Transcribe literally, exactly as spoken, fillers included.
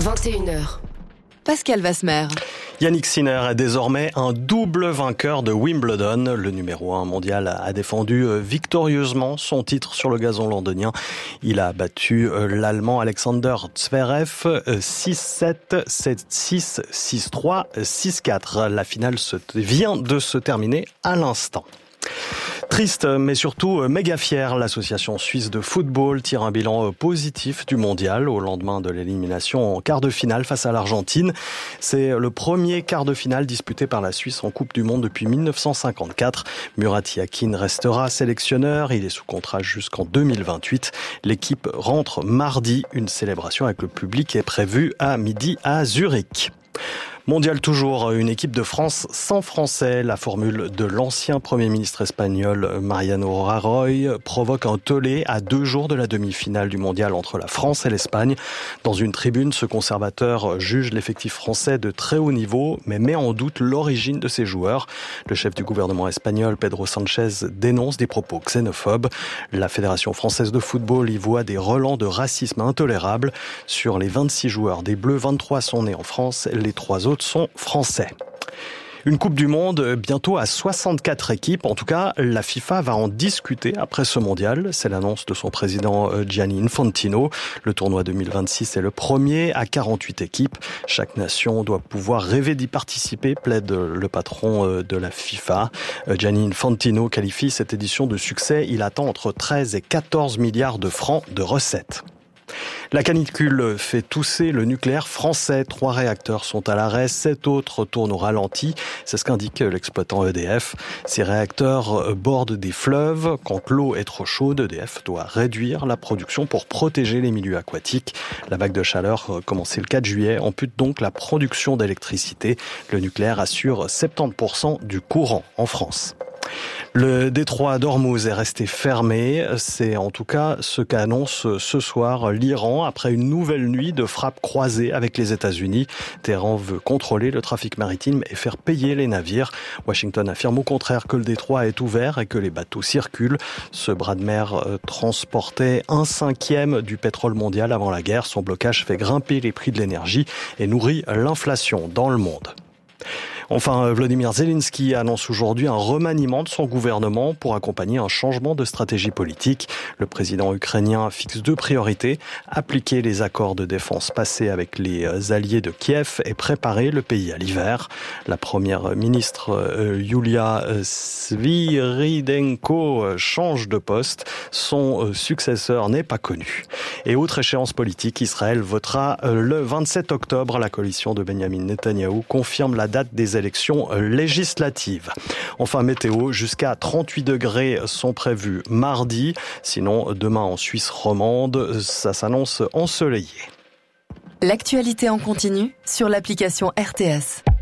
vingt et une heures. Pascal Vasmer. Yannick Sinner est désormais un double vainqueur de Wimbledon. Le numéro un mondial a défendu victorieusement son titre sur le gazon londonien. Il a battu l'Allemand Alexander Zverev six sept, sept six, six trois, six quatre. La finale vient de se terminer à l'instant. Triste, mais surtout méga fier, l'association suisse de football tire un bilan positif du mondial au lendemain de l'élimination en quart de finale face à l'Argentine. C'est le premier quart de finale disputé par la Suisse en Coupe du Monde depuis mille neuf cent cinquante-quatre. Murat Yakin restera sélectionneur, il est sous contrat jusqu'en deux mille vingt-huit. L'équipe rentre mardi, une célébration avec le public est prévue à midi à Zurich. Mondial toujours, une équipe de France sans Français. La formule de l'ancien Premier ministre espagnol Mariano Rajoy provoque un tollé à deux jours de la demi-finale du mondial entre la France et l'Espagne. Dans une tribune, ce conservateur juge l'effectif français de très haut niveau, mais met en doute l'origine de ses joueurs. Le chef du gouvernement espagnol, Pedro Sanchez, dénonce des propos xénophobes. La Fédération française de football y voit des relents de racisme intolérables. Sur les vingt-six joueurs des Bleus, vingt-trois sont nés en France, les trois autres sont français. Une Coupe du Monde bientôt à soixante-quatre équipes. En tout cas, la FIFA va en discuter après ce mondial. C'est l'annonce de son président Gianni Infantino. Le tournoi deux mille vingt-six est le premier à quarante-huit équipes. Chaque nation doit pouvoir rêver d'y participer, plaide le patron de la FIFA. Gianni Infantino qualifie cette édition de succès. Il attend entre treize et quatorze milliards de francs de recettes. La canicule fait tousser le nucléaire français. Trois réacteurs sont à l'arrêt, sept autres tournent au ralenti. C'est ce qu'indique l'exploitant E D F. Ces réacteurs bordent des fleuves. Quand l'eau est trop chaude, E D F doit réduire la production pour protéger les milieux aquatiques. La vague de chaleur, commencée le quatre juillet, ampute donc la production d'électricité. Le nucléaire assure soixante-dix pour cent du courant en France. Le détroit d'Ormuz est resté fermé. C'est en tout cas ce qu'annonce ce soir l'Iran après une nouvelle nuit de frappes croisées avec les États-Unis. Téhéran veut contrôler le trafic maritime et faire payer les navires. Washington affirme au contraire que le détroit est ouvert et que les bateaux circulent. Ce bras de mer transportait un cinquième du pétrole mondial avant la guerre. Son blocage fait grimper les prix de l'énergie et nourrit l'inflation dans le monde. Enfin, Volodymyr Zelensky annonce aujourd'hui un remaniement de son gouvernement pour accompagner un changement de stratégie politique. Le président ukrainien fixe deux priorités, appliquer les accords de défense passés avec les alliés de Kiev et préparer le pays à l'hiver. La première ministre Yulia Sviridenko change de poste. Son successeur n'est pas connu. Et autre échéance politique, Israël votera le vingt-sept octobre. La coalition de Benjamin Netanyahou confirme la date des élections législatives. Enfin, météo, jusqu'à trente-huit degrés sont prévus mardi. Sinon, demain en Suisse romande, ça s'annonce ensoleillé. L'actualité en continu sur l'application R T S.